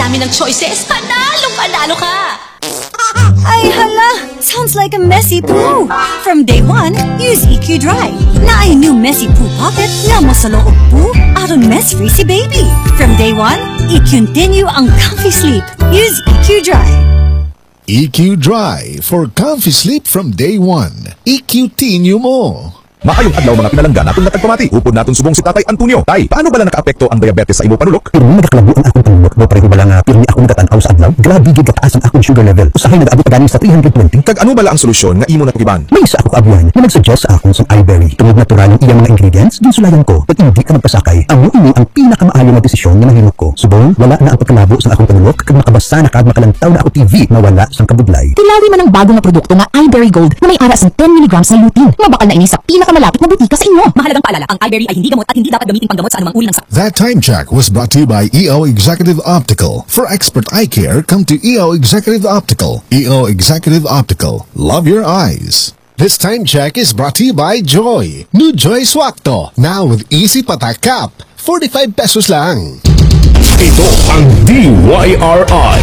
dami ng choices, panalong-panalo ka! Ay, hala! Sounds like a messy poo. From day one, use EQ Dry. Na ay new messy poo pocket na mo sa loob poo aron mess-free si baby. From day one, i-continue ang comfy sleep. Use EQ Dry. EQ Dry for comfy sleep from day one. EQ-tinyo mo. Maayong adlaw mga pinalangga natong natagpamati. Upod naton subong si Tatay Antonio. Tay, paano bala nakaapekto ang diabetes sa imo panulok? Pero nagaklabo ang akong panulok. No pareho bala nga pirmi ako nagatanaw sa adlaw. Grabe gid kataas ang akong sugar level. Usahay nag-abot pa ganing sa 320. Kag ano bala ang solusyon nga imo natukiban? May isa ako kaabyan na nagsuggest sa akong sa iBerry. Tungod natural ang iyang mga ingredients, ginsulayan ko. Pag hindi ka magpasakay, amo ini ang pinakamaayo nga desisyon nga nahimo ko. Subong, wala na ang pagkalabo sa akong panulok kag makabasa na kag makalantaw na ako TV na wala sang kabudlay. Tilawi man ang bago nga produkto nga iBerry Gold na may aras ng 10 mg na lutein. Mabakal na ini sa pinakamalapit na butika sa inyo. Mahalagang paalala, ang iBerry ay hindi gamot at hindi dapat gamitin panggamot sa anumang uri ng sakit. That time check was brought to you by EO Executive Optical. For expert eye care, come to EO Executive Optical. EO Executive Optical. Love your eyes. This time check is brought to you by Joy. New Joy Swakto. Now with Easy Patak Cap. 45 pesos lang. Ito ang DYRI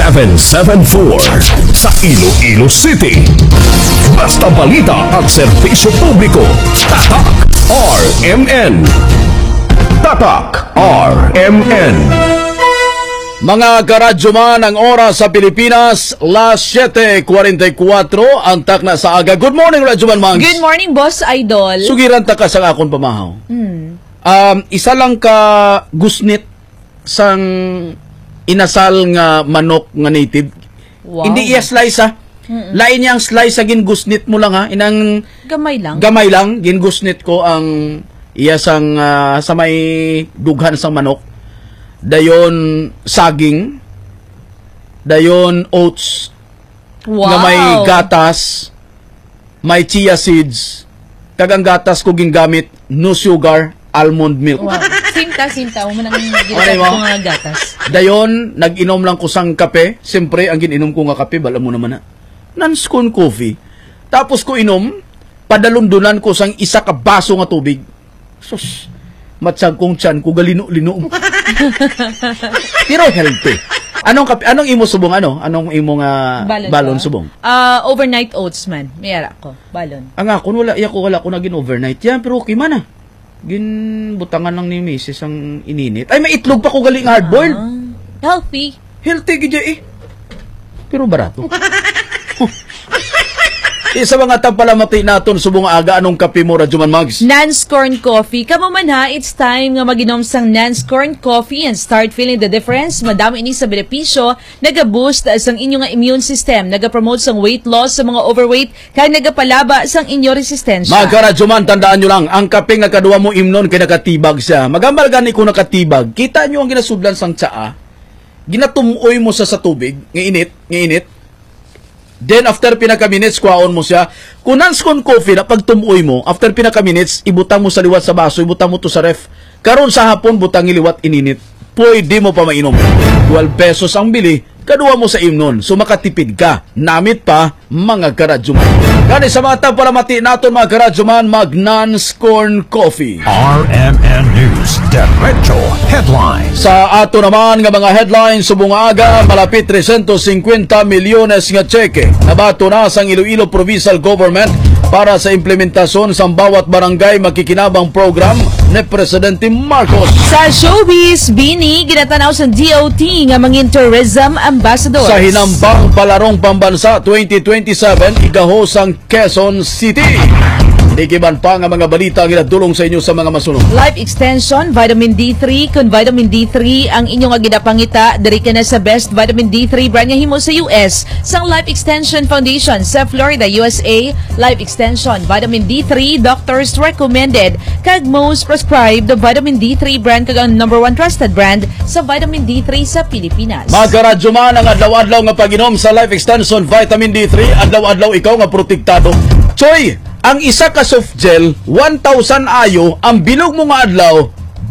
774 sa Iloilo City. Basta balita at serbisyo publiko. Tatak RMN. Tatak RMN. Mga karadyo man, ang oras sa Pilipinas, las 7:44, ang takna sa aga. Good morning, Radyo Man Mangs. Good morning, Boss Idol. Sugiran ta ka sa akong pamahaw. Isa lang ka gusnit sang inasal nga manok nga native. Wow. Hindi iya slice ha. Lain niyang slice sa gingusnit mo lang ha. Inang gamay lang. Gamay lang, gingusnit ko ang iya sang sa may dughan sang manok. Dayon saging, dayon oats, wow, nga may gatas, may chia seeds, kagang gatas ko gingamit, no sugar, almond milk. Wow. Sinta, umunang ginagawa ko nga gatas. Dayon, nag-inom lang ko sang kape. Siyempre, ang gininom ko nga kape, bala mo naman na, non-scone coffee. Tapos ko inom, padalundunan ko sang isa ka baso nga tubig. Sus, matsag kong tiyan ko galino-lino. Pero healthy. Anong imo subong Anong imo nga balon subong? Overnight oats man. Mayara ko, balon. Ang ako wala ko naging overnight yan, pero okay man ginbutangan lang ni Mrs. ang ininit. Ay, may itlog pa ko galing hard-boiled. Healthy. Healthy gidya pero barato. Isa mga tampalamati naton subong aga anong kape mo Radyo Man Mags? Nance Corn Coffee. Kamo man ha, it's time nga maginom sang Nance Corn Coffee and start feeling the difference. Madami ini sa benepisyo, naga-boost sang inyo nga immune system, naga-promote sang weight loss sa mga overweight, kaya nagapalaba sang inyo resistensya. Mga Radyo Man, tandaan nyo lang, ang kape nga kaduwa mo imnon kay nakatibag siya. Magambal gani ko nakatibag. Kita nyo ang ginasudlan sang tsaa. Ginatumuoy mo sa tubig, nga init. Then, after pinaka-minutes, kuhaon mo siya. Kung non-scone coffee na pag tumuoy mo, after pinaka-minutes, ibutang mo sa liwat sa baso, ibutang mo to sa ref. Karon sa hapon, butang iliwat ininit. Pwede mo pa mainom. 12 pesos ang bili, kaduwa mo sa imnon. So, makatipid ka. Namit pa, mga karadyoman. Kani sa mga tampalamati natin, mga karadyoman, mag non-scone coffee. RMN News Derecho Headlines. Sa ato naman nga mga headlines subong aga, malapit 350 milyones nga cheque nabato na sang Iloilo Provincial Government para sa implementasyon sa bawat barangay makikinabang program ni Presidente Marcos. Sa showbiz, Bini, ginatanaw sa DOT nga mangin tourism ambassadors. Sa hinambang palarong pambansa 2027, igaho sang Quezon City. Dikiban pa nga mga balita ang ginadulong sa inyo sa mga masunod. Life Extension, Vitamin D3. Kung Vitamin D3 ang inyong ginapangita, diri ka na sa best Vitamin D3 brand nga himo sa US. Sang Life Extension Foundation sa Florida, USA. Life Extension, Vitamin D3, doctors recommended. Kag most prescribed, the Vitamin D3 brand kag ang #1 trusted brand sa Vitamin D3 sa Pilipinas. Mga karadyo man, ang adlaw-adlaw nga pag-inom sa Life Extension Vitamin D3, adlaw-adlaw ikaw nga protektado. Choy! Ang isa ka soft gel, 1,000 ayo, ang bilog mo nga adlaw,